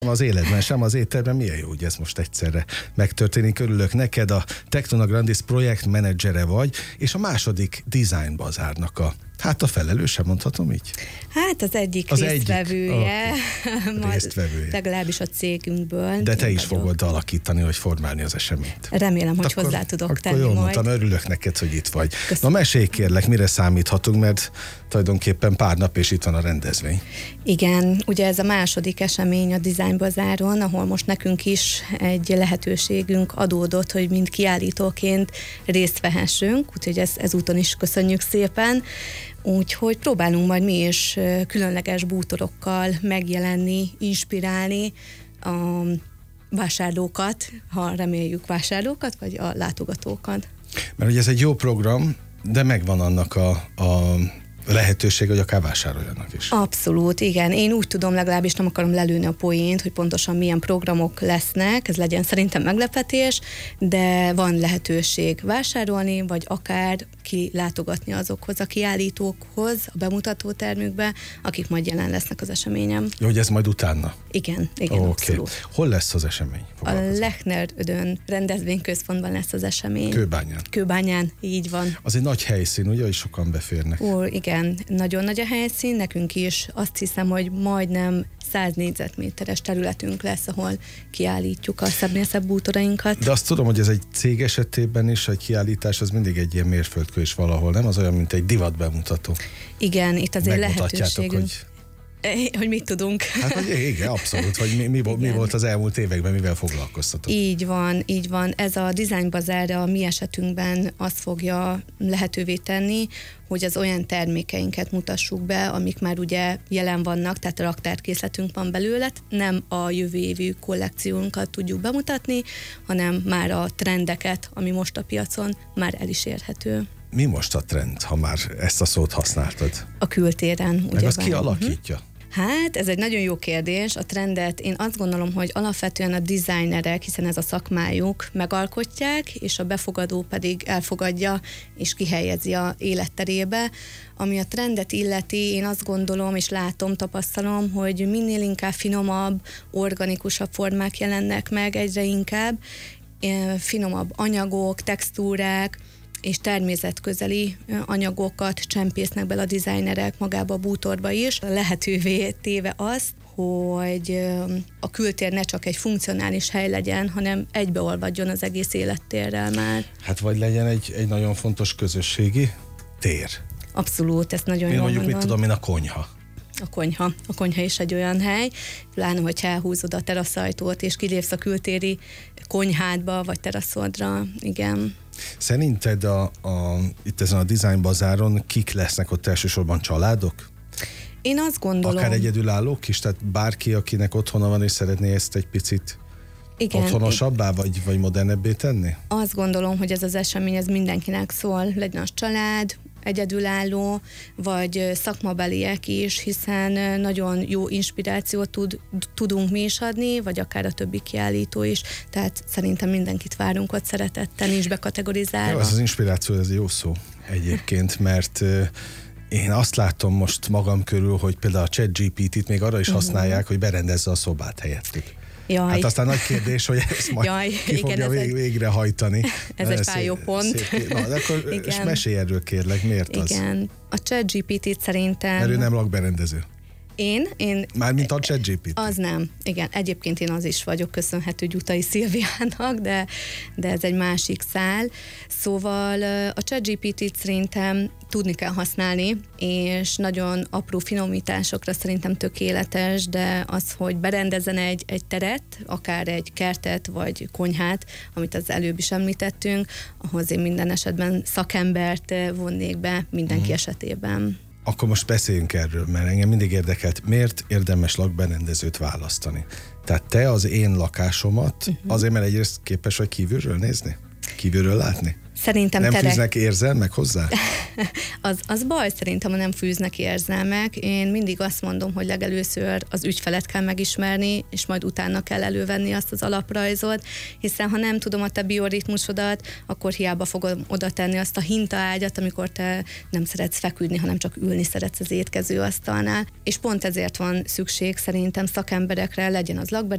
Az életben, sem az étterben, milyen jó, hogy ez most egyszerre megtörténik. Örülök neked, a Technona Grandis projektmenedzsere vagy, és a második Design Bazárnak a felelőse, mondhatom így? Hát az egyik résztvevője, legalábbis a cégünkből. De te is fogod alakítani, vagy formálni az eseményt. Remélem, hogy hozzá tudok tenni jól majd. Mondtam, örülök neked, hogy itt vagy. Köszönöm. Na mesélj kérlek, mire számíthatunk, mert tulajdonképpen pár nap, és itt van a rendezvény. Igen, ugye ez a második esemény a Design Bazáron, ahol most nekünk is egy lehetőségünk adódott, hogy mind kiállítóként részt vehessünk, úgyhogy ezúton is köszönjük szépen. Úgyhogy próbálunk majd mi is különleges bútorokkal megjelenni, inspirálni a vásárlókat, ha reméljük vásárlókat, vagy a látogatókat. Mert ugye ez egy jó program, de megvan annak a lehetőség, hogy akár vásároljanak is. Abszolút, igen. Én úgy tudom, legalábbis nem akarom lelőni a poént, hogy pontosan milyen programok lesznek, ez legyen szerintem meglepetés, de van lehetőség vásárolni, vagy akár kilátogatni azokhoz a kiállítókhoz, a bemutatótermükbe, akik majd jelen lesznek az eseményen. Jó, hogy ez majd utána? Igen, abszolút. Hol lesz az esemény? A Lechner Ödön rendezvényközpontban lesz az esemény. Kőbányán, így van. Az egy nagy helyszín, ugye, hogy sokan beférnek. Igen, nagyon nagy a helyszín, nekünk is azt hiszem, hogy majdnem 100 négyzetméteres területünk lesz, ahol kiállítjuk a szebbnél szebb bútorainkat. De azt tudom, hogy ez egy cég esetében is, egy kiállítás, az mindig egy ilyen mérföldkő is valahol, nem? Az olyan, mint egy divat bemutató. Igen, itt azért lehetőségünk. Hogy mit tudunk. Hát, hogy igen, abszolút, hogy mi volt az elmúlt években, mivel foglalkoztatok. Így van. Ez a Design Bazaar a mi esetünkben azt fogja lehetővé tenni, hogy az olyan termékeinket mutassuk be, amik már ugye jelen vannak, tehát a raktárkészletünk van belőle, nem a jövő évi kollekciónkat tudjuk bemutatni, hanem már a trendeket, ami most a piacon már el is érhető. Mi most a trend, ha már ezt a szót használtad? A kültéren. Meg azt ki alakítja? Hát, ez egy nagyon jó kérdés. A trendet én azt gondolom, hogy alapvetően a designerek, hiszen ez a szakmájuk, megalkotják, és a befogadó pedig elfogadja és kihelyezi a életterébe. Ami a trendet illeti, én azt gondolom és látom, tapasztalom, hogy minél inkább finomabb, organikusabb formák jelennek meg egyre inkább, finomabb anyagok, textúrák, és természetközeli anyagokat csempésznek bele a designerek magába a bútorba is, lehetővé téve azt, hogy a kültér ne csak egy funkcionális hely legyen, hanem egybeolvadjon az egész élettérrel már. Hát vagy legyen egy nagyon fontos közösségi tér. Abszolút, ezt nagyon jól mondom. Mondjuk, mit tudom én, a konyha. A konyha is egy olyan hely, pláne, hogy elhúzod a teraszajtót, és kilépsz a kültéri konyhádba, vagy teraszodra, igen. Szerinted itt ezen a Design Bazáron kik lesznek ott elsősorban, családok? Én azt gondolom. Akár egyedülállók is, tehát bárki, akinek otthona van és szeretné ezt egy picit otthonosabbá, vagy modernebbé tenni? Azt gondolom, hogy ez az esemény ez mindenkinek szól, legyen az család, egyedülálló, vagy szakmabeliek is, hiszen nagyon jó inspirációt tudunk mi is adni, vagy akár a többi kiállító is, tehát szerintem mindenkit várunk ott szeretettel, nincs bekategorizálva. Jó, ez az inspiráció, ez jó szó egyébként, mert én azt látom most magam körül, hogy például a ChatGPT-t még arra is használják, hogy berendezze a szobát helyettük. Jaj. Hát aztán nagy kérdés, hogy ezt majd ki fogja végrehajtani. Ez egy fájó pont. Na, de akkor mesélj erről kérlek, miért az? Igen, a ChatGPT-t szerintem... Mert ő nem lakberendező. Én... Mármint a ChatGPT. Az nem. Igen, egyébként én az is vagyok, köszönhető Gyutai Szilviának, de ez egy másik szál. Szóval a ChatGPT-t szerintem tudni kell használni, és nagyon apró finomításokra szerintem tökéletes, de az, hogy berendezzen egy teret, akár egy kertet, vagy konyhát, amit az előbb is említettünk, ahhoz én minden esetben szakembert vonnék be mindenki esetében. Akkor most beszéljünk erről, mert engem mindig érdekelt, miért érdemes lakberendezőt választani. Tehát te az én lakásomat azért, mert egyrészt képes vagy kívülről nézni? kívülről látni? Szerintem nem fűznek érzelmek hozzá? az baj szerintem, ha nem fűznek érzelmek. Én mindig azt mondom, hogy legelőször az ügyfelet kell megismerni, és majd utána kell elővenni azt az alaprajzot, hiszen ha nem tudom a te bioritmusodat, akkor hiába fogom oda tenni azt a hintaágyat, amikor te nem szeretsz feküdni, hanem csak ülni szeretsz az étkezőasztalnál. És pont ezért van szükség szerintem szakemberekre, legyen az